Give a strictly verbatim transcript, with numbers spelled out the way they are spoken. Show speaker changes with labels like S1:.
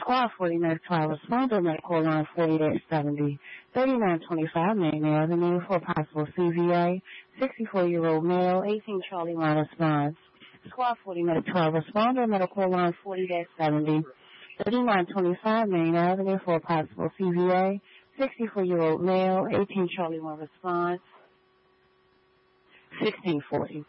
S1: Squad forty Medical Responder Medical Line forty seventy, thirty-nine twenty-five Main Avenue for possible C V A, sixty-four-year-old male, eighteen Charlie Line response. Squad forty Medical Responder Medical Line forty seventy, thirty-nine twenty-five Main Avenue for possible C V A, sixty-four-year-old male, eighteen Charlie Line response, sixteen forty.